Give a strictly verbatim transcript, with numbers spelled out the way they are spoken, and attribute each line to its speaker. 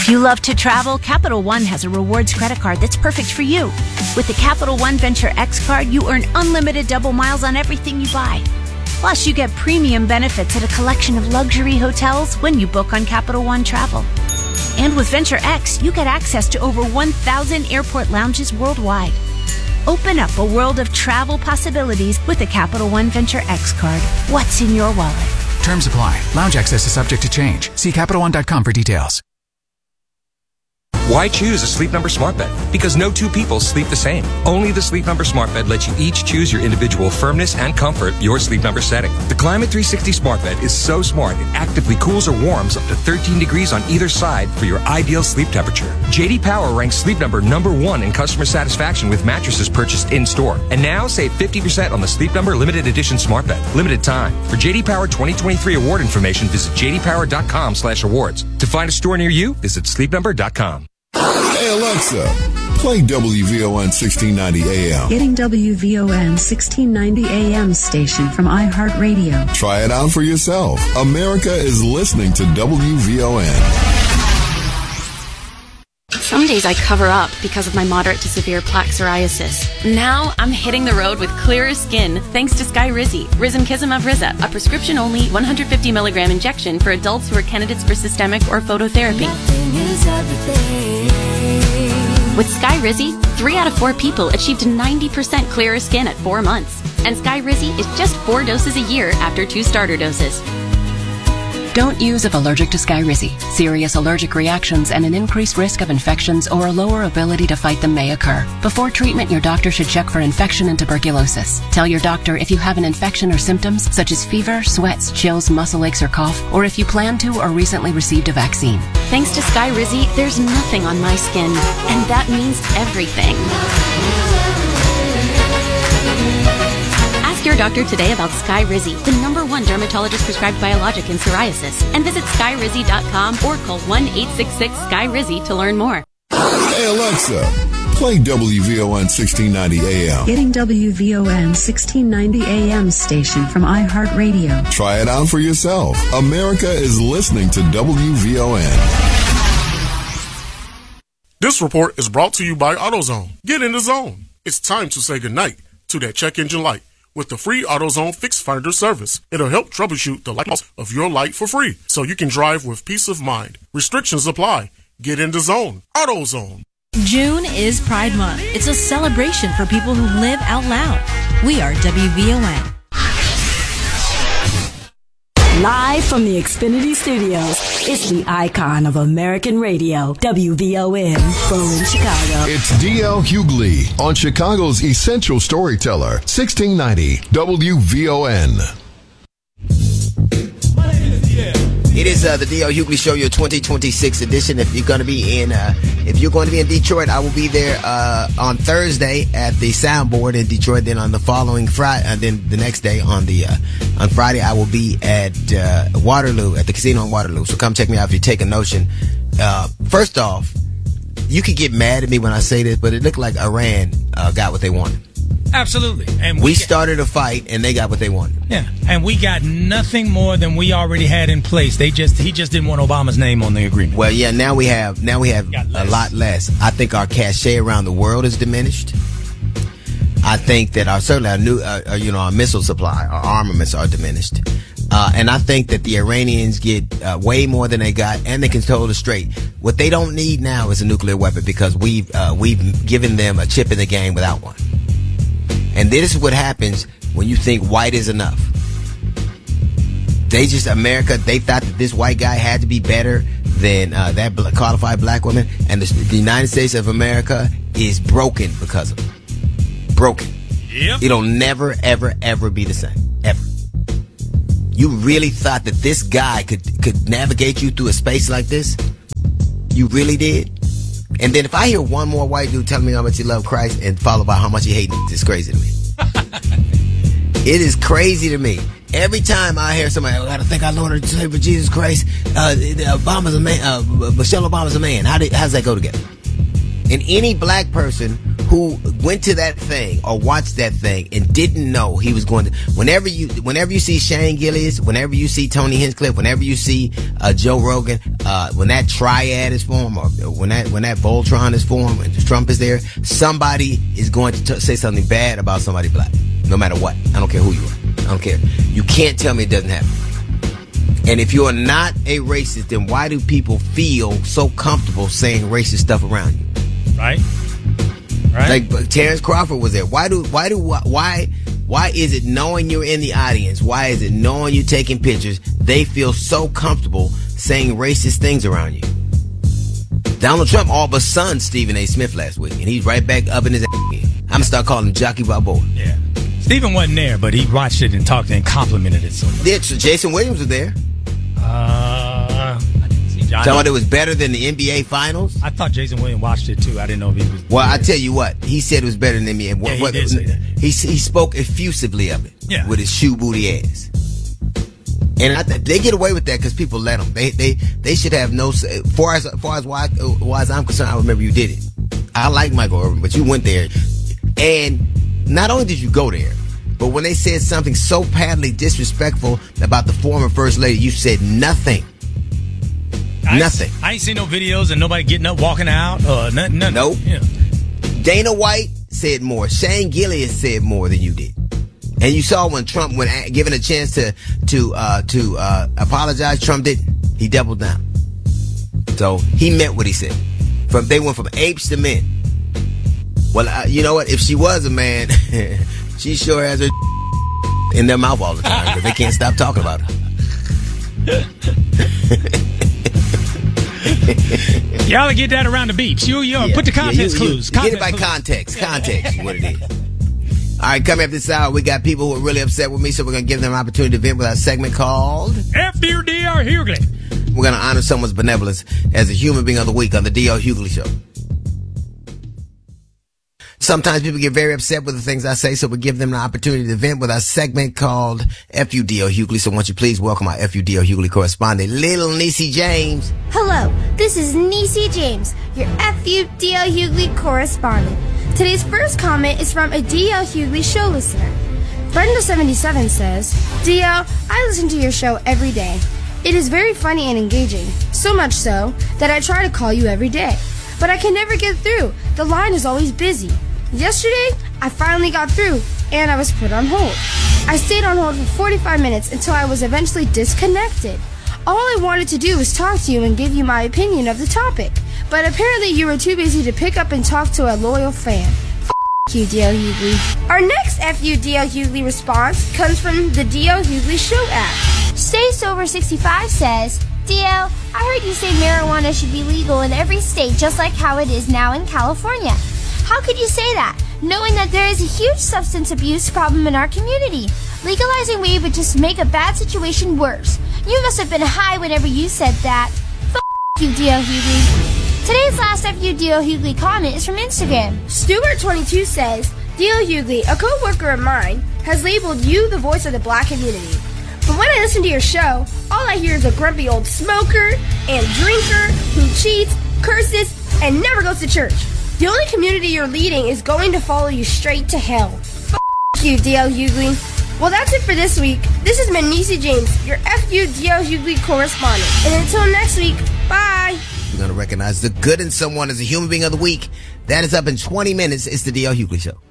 Speaker 1: If you love to travel, Capital One has a rewards credit card that's perfect for you. With the Capital One Venture X card, you earn unlimited double miles on everything you buy. Plus, you get premium benefits at a collection of luxury hotels when you book on Capital One Travel. And with Venture X, you get access to over one thousand airport lounges worldwide. Open up a world of travel possibilities with the Capital One Venture X card. What's in your wallet?
Speaker 2: Terms apply. Lounge access is subject to change. See Capital One dot com for details.
Speaker 3: Why choose a Sleep Number smart bed? Because no two people sleep the same. Only the Sleep Number smart bed lets you each choose your individual firmness and comfort, your Sleep Number setting. The Climate three sixty smart bed is so smart it actively cools or warms up to thirteen degrees on either side for your ideal sleep temperature. J D Power ranks Sleep Number number one in customer satisfaction with mattresses purchased in-store. And now save fifty percent on the Sleep Number limited edition smart bed. Limited time. For J D Power twenty twenty-three award information, visit j d power dot com slash awards. To find a store near you, visit sleep number dot com.
Speaker 4: Hey Alexa, play W V O N sixteen ninety A M.
Speaker 5: Getting W V O N sixteen ninety A M station from iHeartRadio.
Speaker 4: Try it out for yourself. America is listening to W V O N.
Speaker 6: Some days I cover up because of my moderate to severe plaque psoriasis. Now I'm hitting the road with clearer skin thanks to Skyrizi, Rizumkizumab Riza, a prescription-only one hundred fifty milligram injection for adults who are candidates for systemic or phototherapy. With Skyrizi, three out of four people achieved ninety percent clearer skin at four months. And Skyrizi is just four doses a year after two starter doses.
Speaker 7: Don't use if allergic to Skyrizi. Serious allergic reactions and an increased risk of infections or a lower ability to fight them may occur. Before treatment, your doctor should check for infection and tuberculosis. Tell your doctor if you have an infection or symptoms such as fever, sweats, chills, muscle aches, or cough, or if you plan to or recently received a vaccine.
Speaker 6: Thanks to Skyrizi, there's nothing on my skin, and that means everything. Ask your doctor today about Skyrizi, the number one dermatologist-prescribed biologic in psoriasis, and visit skyrizi dot com or call one eight six six Skyrizi to learn more.
Speaker 4: Hey Alexa, play W V O N sixteen ninety A M.
Speaker 5: Getting W V O N sixteen ninety A M station from iHeartRadio.
Speaker 4: Try it out for yourself. America is listening to W V O N.
Speaker 8: This report is brought to you by AutoZone. Get in the zone. It's time to say goodnight to that check engine light with the free AutoZone Fix Finder service. It'll help troubleshoot the light of your light for free so you can drive with peace of mind. Restrictions apply. Get in the zone. AutoZone.
Speaker 9: June is Pride Month. It's a celebration for people who live out loud. We are W V O N.
Speaker 10: Live from the Xfinity Studios, it's the icon of American radio, W V O N, from Chicago.
Speaker 4: It's D L Hughley on Chicago's Essential Storyteller, sixteen ninety W V O N.
Speaker 11: It is uh, the D L Hughley Show, your twenty twenty-six edition. If you're going to be in, uh, if you're going to be in Detroit, I will be there uh, on Thursday at the Soundboard in Detroit. Then on the following Friday, and uh, then the next day on the uh, on Friday, I will be at uh, Waterloo at the casino in Waterloo. So come check me out if you take a notion. Uh, first off, you could get mad at me when I say this, but it looked like Iran uh, got what they wanted.
Speaker 12: Absolutely. And
Speaker 11: we, we
Speaker 12: got,
Speaker 11: started a fight and they got what they wanted.
Speaker 12: Yeah. And we got nothing more than we already had in place. They just he just didn't want Obama's name on the agreement.
Speaker 11: Well, yeah, now we have now we have a lot less. I think our cachet around the world is diminished. I think that our certainly our new uh, you know our missile supply, our armaments are diminished. Uh, and I think that the Iranians get uh, way more than they got, and they can hold it straight. What they don't need now is a nuclear weapon because we've uh, we've given them a chip in the game without one. And this is what happens when you think white is enough. They just, America, they thought that this white guy had to be better than uh, that qualified black woman. And the, the United States of America is broken because of it. Broken.
Speaker 12: Yep.
Speaker 11: It'll never, ever, ever be the same. Ever. You really thought that this guy could, could navigate you through a space like this? You really did? And then if I hear one more white dude telling me how much he loves Christ and followed by how much he hates me, it's crazy to me. It is crazy to me. Every time I hear somebody, I gotta thank our Lord and Savior Jesus Christ, uh, Obama's a man, uh, Michelle Obama's a man. How did, how does that go together? And any black person who went to that thing or watched that thing and didn't know he was going to. Whenever you, whenever you see Shane Gillis, whenever you see Tony Hinchcliffe, whenever you see uh, Joe Rogan, uh, when that triad is formed, or when that when that Voltron is formed, when Trump is there, somebody is going to t- say something bad about somebody black, no matter what. I don't care who you are. I don't care. You can't tell me it doesn't happen. And if you're not a racist, then why do people feel so comfortable saying racist stuff around you?
Speaker 12: Right. Right.
Speaker 11: Like Terrence Crawford was there. Why do why do why why is it knowing you're in the audience? Why is it knowing you're taking pictures? They feel so comfortable saying racist things around you. Donald Trump all but son Stephen A. Smith last week, and he's right back up in his ass again. I'm gonna start calling him Jockey Balboa.
Speaker 12: Yeah. Stephen wasn't there, but he watched it and talked and complimented it so much.
Speaker 11: Yeah, so Jason Williams was there.
Speaker 12: Uh, I didn't see John.
Speaker 11: Thought it was better than the N B A Finals.
Speaker 12: I thought Jason Williams watched it too. I didn't know if he was.
Speaker 11: Well, I tell you what, he said it was better than the N B A.
Speaker 12: Yeah, he
Speaker 11: what,
Speaker 12: did say that.
Speaker 11: He he spoke effusively of it.
Speaker 12: Yeah.
Speaker 11: With his shoe booty ass. And I th- they get away with that because people let them. They they they should have no. As far as far as why, why as I'm concerned, I remember you did it. I like Michael Irvin, but you went there, and not only did you go there, but when they said something so patently disrespectful about the former first lady, you said nothing.
Speaker 12: I
Speaker 11: nothing.
Speaker 12: Ain't, I ain't seen no videos and nobody getting up, walking out. Uh, nothing. nothing.
Speaker 11: Nope.
Speaker 12: Yeah.
Speaker 11: Dana White said more. Shane Gillis said more than you did. And you saw when Trump, when given a chance to to uh, to uh, apologize, Trump didn't. He doubled down. So he meant what he said. From they went from apes to men. Well, uh, you know what? If she was a man, she sure has her in their mouth all the time because they can't stop talking about her.
Speaker 12: Y'all get that around the beach. You, you yeah, put the context
Speaker 11: yeah, you,
Speaker 12: clues.
Speaker 11: You,
Speaker 12: context
Speaker 11: you get it by
Speaker 12: clues.
Speaker 11: context. Context is what it is. All right, coming up this hour, we got people who are really upset with me, so we're going to give them an opportunity to vent with our segment called
Speaker 12: F U D R Hughley.
Speaker 11: We're going to honor someone's benevolence as a human being of the week on the D L Hughley Show. Sometimes people get very upset with the things I say, so we give them an opportunity to vent with our segment called F U D L Hughley. So won't you please welcome our F U D L Hughley correspondent, Little Niecy James.
Speaker 13: Hello, this is Niecy James, your F U D L Hughley correspondent. Today's first comment is from a D L Hughley show listener. Brenda seventy-seven says, D L, I listen to your show every day. It is very funny and engaging, so much so that I try to call you every day. But I can never get through. The line is always busy. Yesterday, I finally got through, and I was put on hold. I stayed on hold for forty-five minutes until I was eventually disconnected. All I wanted to do was talk to you and give you my opinion of the topic. But apparently you were too busy to pick up and talk to a loyal fan. F*** you, D L Hughley. Our next F U D L Hughley response comes from the D L Hughley Show app. Stay Sober sixty-five says, D L, I heard you say marijuana should be legal in every state just like how it is now in California. How could you say that, knowing that there is a huge substance abuse problem in our community? Legalizing weed would just make a bad situation worse. You must have been high whenever you said that. F*** you, D L Hughley. Today's last F U D L Hughley comment is from Instagram. Stuart twenty-two says, D L Hughley, a co-worker of mine, has labeled you the voice of the black community. But when I listen to your show, all I hear is a grumpy old smoker and drinker who cheats, curses, and never goes to church. The only community you're leading is going to follow you straight to hell. F*** you, D L Hughley. Well, that's it for this week. This is Niecy James, your F U D L Hughley correspondent. And until next week, bye.
Speaker 11: We're going to recognize the good in someone as a human being of the week. That is up in twenty minutes. It's the D L Hughley Show.